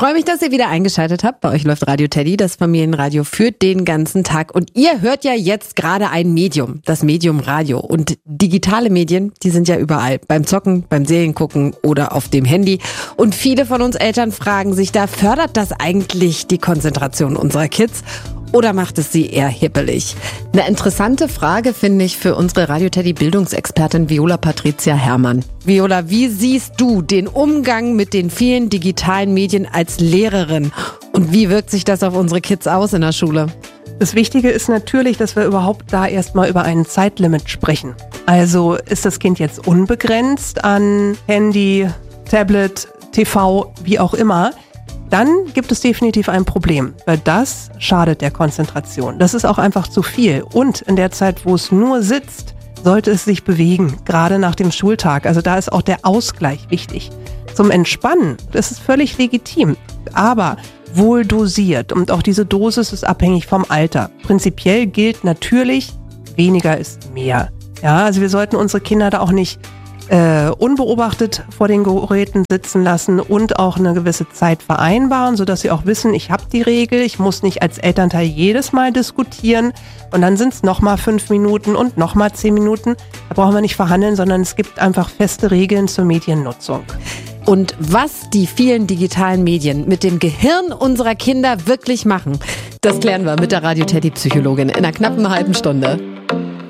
freue mich, dass ihr wieder eingeschaltet habt. Bei euch läuft Radio Teddy, das Familienradio für den ganzen Tag. Und ihr hört ja jetzt gerade ein Medium, das Medium Radio. Und digitale Medien, die sind ja überall. Beim Zocken, beim Seriengucken oder auf dem Handy. Und viele von uns Eltern fragen sich da, fördert das eigentlich die Konzentration unserer Kids? Oder macht es sie eher hippelig? Eine interessante Frage finde ich für unsere Radio Teddy Bildungsexpertin Viola Patricia Herrmann. Viola, wie siehst du den Umgang mit den vielen digitalen Medien als Lehrerin? Und wie wirkt sich das auf unsere Kids aus in der Schule? Das Wichtige ist natürlich, dass wir überhaupt da erstmal über ein Zeitlimit sprechen. Also ist das Kind jetzt unbegrenzt an Handy, Tablet, TV, wie auch immer? Dann gibt es definitiv ein Problem, weil das schadet der Konzentration. Das ist auch einfach zu viel. Und in der Zeit, wo es nur sitzt, sollte es sich bewegen, gerade nach dem Schultag. Also da ist auch der Ausgleich wichtig. Zum Entspannen, das ist völlig legitim, aber wohl dosiert. Und auch diese Dosis ist abhängig vom Alter. Prinzipiell gilt natürlich, weniger ist mehr. Ja, also wir sollten unsere Kinder da auch nicht unbeobachtet vor den Geräten sitzen lassen und auch eine gewisse Zeit vereinbaren, sodass sie auch wissen, ich habe die Regel, ich muss nicht als Elternteil jedes Mal diskutieren und dann sind es nochmal 5 Minuten und nochmal 10 Minuten. Da brauchen wir nicht verhandeln, sondern es gibt einfach feste Regeln zur Mediennutzung. Und was die vielen digitalen Medien mit dem Gehirn unserer Kinder wirklich machen, das klären wir mit der Radio Teddy Psychologin in einer knappen halben Stunde.